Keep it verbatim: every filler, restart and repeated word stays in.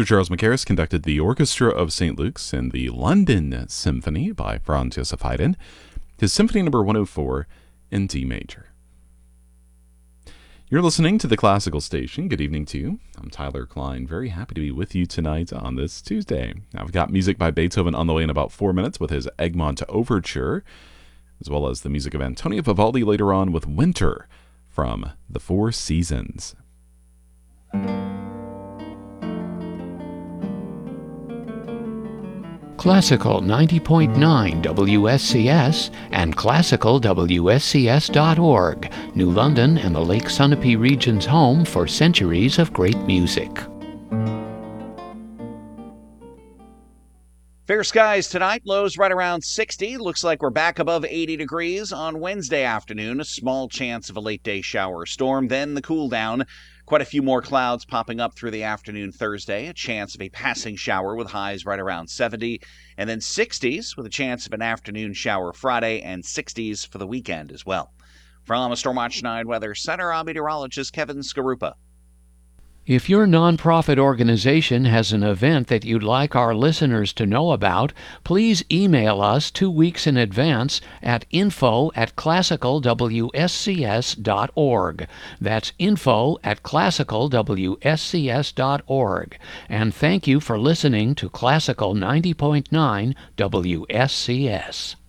Sir Charles Mackerras conducted the Orchestra of Saint Luke's and the London Symphony by Franz Joseph Haydn, his Symphony Number one oh four in D major. You're listening to the Classical Station. Good evening to you. I'm Tyler Klein. Very happy to be with you tonight on this Tuesday. Now, I've got music by Beethoven on the way in about four minutes with his Egmont Overture, as well as the music of Antonio Vivaldi later on with Winter from The Four Seasons. Classical ninety point nine W S C S and classical W S C S dot org, New London and the Lake Sunapee region's home for centuries of great music. Fair skies tonight, lows right around sixty. Looks like we're back above eighty degrees on Wednesday afternoon. A small chance of a late day shower or storm, then the cool down. Quite a few more clouds popping up through the afternoon Thursday. A chance of a passing shower with highs right around seventy. And then sixties with a chance of an afternoon shower Friday and sixties for the weekend as well. From a Stormwatch nine Weather Center, I'm meteorologist Kevin Skarupa. If your nonprofit organization has an event that you'd like our listeners to know about, please email us two weeks in advance at info at classical W S C S dot org. That's info at classical W S C S dot org. And thank you for listening to Classical ninety point nine W S C S.